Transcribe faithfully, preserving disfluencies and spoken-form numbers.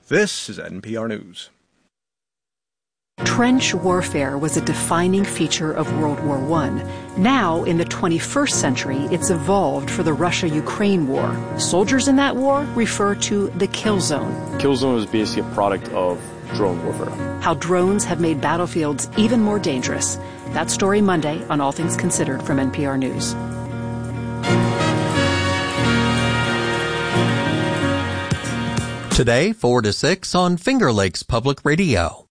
This is N P R News. Trench warfare was a defining feature of World War One. Now, in the twenty-first century, it's evolved for the Russia-Ukraine war. Soldiers in that war refer to the kill zone. Kill zone is basically a product of drone warfare. How drones have made battlefields even more dangerous. That story Monday on All Things Considered from N P R News. Today, four to six on Finger Lakes Public Radio.